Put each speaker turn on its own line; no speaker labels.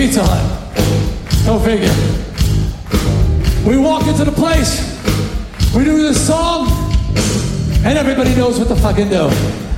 Pizza Hut. Go figure. We walk into the place, we do this song, and everybody knows what to fucking do.